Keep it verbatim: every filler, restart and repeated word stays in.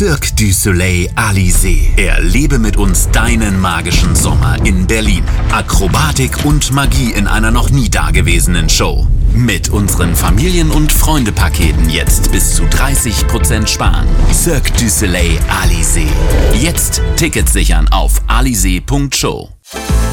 Cirque du Soleil Alizé. Erlebe mit uns deinen magischen Sommer in Berlin. Akrobatik und Magie in einer noch nie dagewesenen Show. Mit unseren Familien- und Freunde-Paketen jetzt bis zu dreißig Prozent sparen. Cirque du Soleil Alizé. Jetzt Tickets sichern auf alizé punkt show.